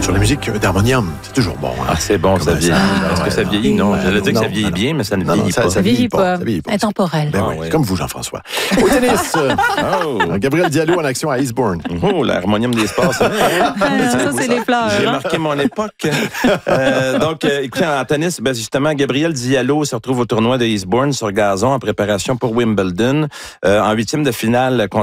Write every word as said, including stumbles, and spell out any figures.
Sur la musique d'harmonium, c'est toujours bon. Hein? Ah, c'est bon, ça vieillit. Est-ce que ça vieillit? Non, j'allais dire que ça vieillit bien, mais ça ne vieillit pas. Ça vieillit pas. Intemporel. Ben oui, comme vous, Jean-François. Au tennis, oh. Gabriel Diallo en action à Eastbourne. Oh, l'harmonium des sports. Ça, ça c'est les fleurs. J'ai marqué mon époque. Euh, donc, euh, écoutez, en tennis, ben, justement, Gabriel Diallo se retrouve au tournoi de Eastbourne sur gazon en préparation pour Wimbledon. Euh, en huitième de finale contre